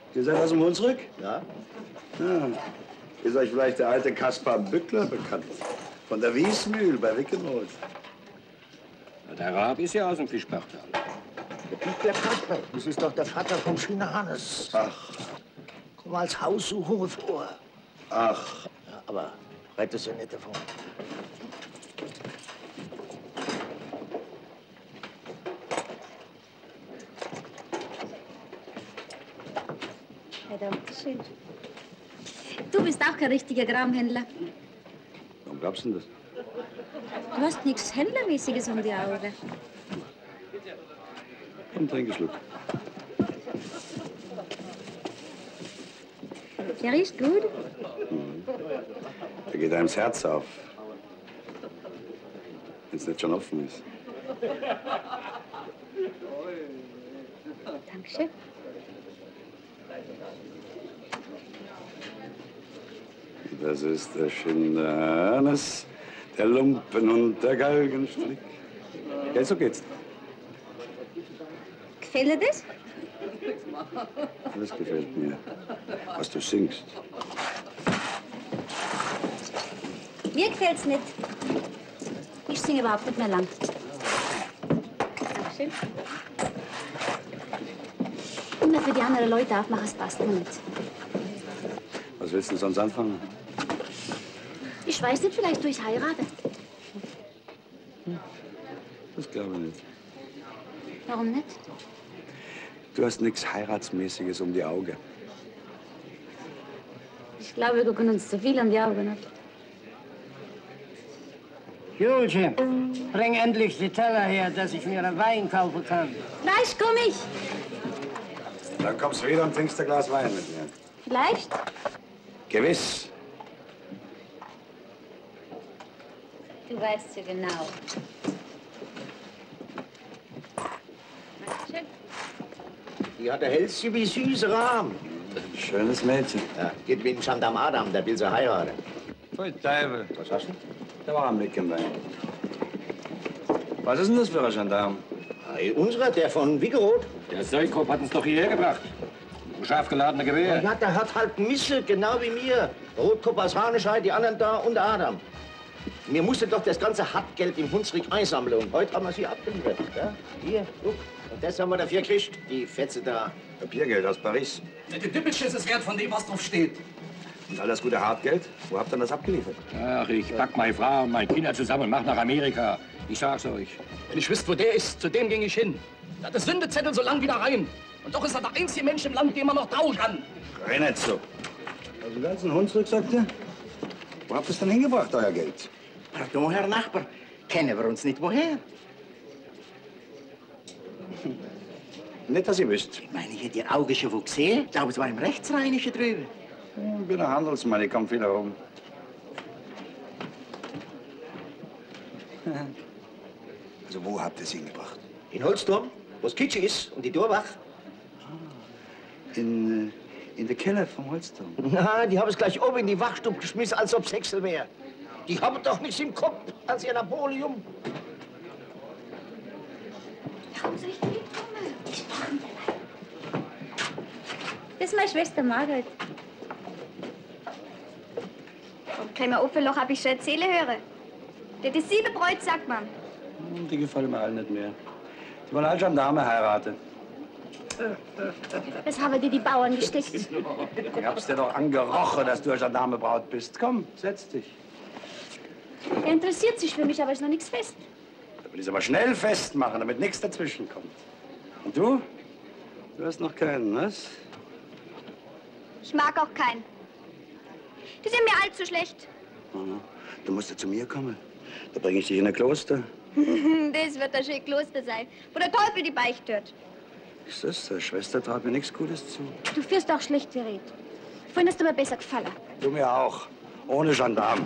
Ihr seid aus dem Hunsrück? Ja. Ja. Ist euch vielleicht der alte Kaspar Bückler bekannt? Von der Wiesmühl bei Wickenroth. Der Raab ist ja aus dem Fischbachtal. Der Kasper, das ist doch der Vater vom Schöner Hannes. Ach. Komm als Haussuchung vor. Ach. Ja, aber rette sie nicht davon. Ja, danke schön. Du bist auch kein richtiger Graumhändler. Warum glaubst du denn das? Du hast nichts Händlermäßiges um die Augen. Komm, trink einen Schluck. Der riecht gut. Da geht einem das Herz auf. Wenn es nicht schon offen ist. Dankeschön. Das ist der Schinder Hannes, der Lumpen und der Galgenstrick. Ja, so geht's. Gefällt dir das? Das gefällt mir, was du singst. Mir gefällt's nicht. Ich singe überhaupt nicht mehr lang. Dankeschön. Immer für die anderen Leute aufmachen, das passt mir nicht. Was willst du denn sonst anfangen? Ich weiß nicht, vielleicht durchs Heiraten. Das glaube ich nicht. Warum nicht? Du hast nichts Heiratsmäßiges um die Augen. Ich glaube, wir gucken uns zu viel an die Augen ab. Julchen, bring endlich die Teller her, dass ich mir einen Wein kaufen kann. Gleich komm ich. Dann kommst du wieder und trinkst ein Glas Wein mit mir. Vielleicht? Gewiss. Du weißt ja genau. Dankeschön. Die hat der hellste wie süße Rahm. Schönes Mädchen. Ja, geht wie ein Gendarm Adam, der will sie heiraten. Pfui Teufel. Was hast du? Da war ein Blick im Wein. Was ist denn das für ein Gendarm? Hey, unserer, der von Wickeroth. Der Seukop hat uns doch hierher gebracht. Ein scharf geladene Gewehr. Ja, der hat halt Missel, genau wie mir. Rotkopf aus Hanescheid, die anderen da und der Adam. Wir mussten doch das ganze Hartgeld im Hunsrück einsammeln und heute haben wir sie abgeliefert. Ja? Hier, guck. Und das haben wir dafür gekriegt, die Fetze da. Papiergeld aus Paris. Die Düppelchen ist es wert von dem, was drauf steht. Und all das gute Hartgeld? Wo habt ihr denn das abgeliefert? Ach, ich pack meine Frau und meine Kinder zusammen und mach nach Amerika. Ich sag's euch. Wenn ich wüsste, wo der ist, zu dem ging ich hin. Der hat das Sündezettel so lang wieder rein. Und doch ist er der einzige Mensch im Land, dem man noch trauen kann. Sei nicht so. Also den ganzen Hunsrück, sagt ihr? Wo habt ihr es denn hingebracht, euer Geld? Pardon, Herr Nachbar, kennen wir uns nicht woher? Nicht, dass ihr wisst. Ich meine, ich hätte Ihr Auge schon wo gesehen. Ich glaube, es war im Rechtsrheinischen drüben. Ich bin ein Handelsmann, ich komme viel herum. Also wo habt ihr es hingebracht? In Holzturm, wo das Kitsche ist und die Dorwach. In der Keller vom Holzturm. Na, die haben es gleich oben in die Wachstube geschmissen, als ob's Hexel wäre. Die haben doch nichts im Kopf als ihr Napoleon. Warum soll ich denn mitkommen? Ich mache ihn dabei. Das ist meine Schwester Margret. Vom Krämer Opfelloch hab ich schon erzählen hören. Das ist 7 Bräut, sagt man. Die gefallen mir alle nicht mehr. Die wollen alle Gendarme heiraten. Das haben dir die Bauern gesteckt. Ich hab's dir doch angerochen, dass du eine Gendarmebraut bist. Komm, setz dich. Er interessiert sich für mich, aber ist noch nichts fest. Da will ich es aber schnell festmachen, damit nichts dazwischen kommt. Und du? Du hast noch keinen, was? Ich mag auch keinen. Die sind mir allzu schlecht. Mhm. Du musst ja zu mir kommen. Da bringe ich dich in ein Kloster. Das wird ein schönes Kloster sein, wo der Teufel die Beichte hört. Ist das? Der Schwester traut mir nichts Gutes zu. Du führst auch schlecht geredet. Vorhin hast du mir besser gefallen. Du mir auch. Ohne Gendarm.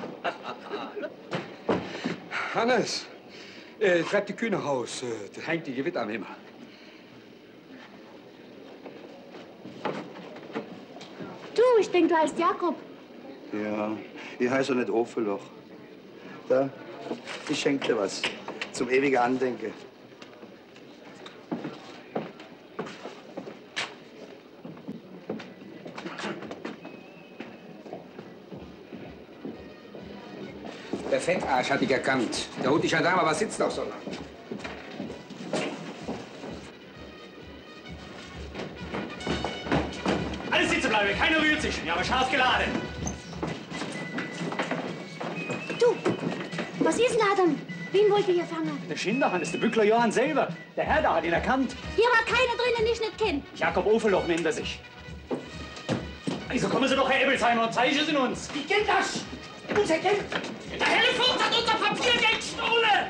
Hannes, treib die Kühe nach Haus. Da hängt die Gewitter am Himmel. Du, ich denke, du heißt Jakob. Ja, ich heiße nicht Opfelloch. Da, ich schenke dir was. Zum ewigen Andenken. Der Fettarsch hat dich erkannt. Der holt dich ja da, aber sitzt doch so lang. Alles sitzen bleiben, keiner rührt sich. Wir haben scharf geladen. Du, was ist denn, Adam? Wen wollt ihr hier fangen? Der Schinderhahn ist der Bückler Johann selber. Der Herr da hat ihn erkannt. Hier war keiner drin, den ich nicht kenne. Jakob Ofeloch nennt er sich. Also kommen Sie doch, Herr Ebbelsheimer, und zeigen Sie uns. Wie geht das? Unser Geld! Der Hellfurt hat unser Papiergeld gestohlen!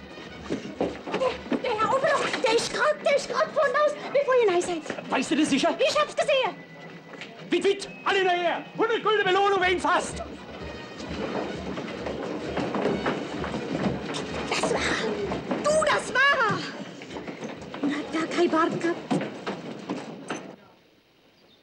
Der Herr Oberloch, der ist grad vorne aus, bevor ihr rein seid. Weißt du das sicher? Ich hab's gesehen. Witt, alle nachher! 100 Gulden Belohnung, wen fast! Das war er. Du, das war er. Und hat gar kein Bart gehabt.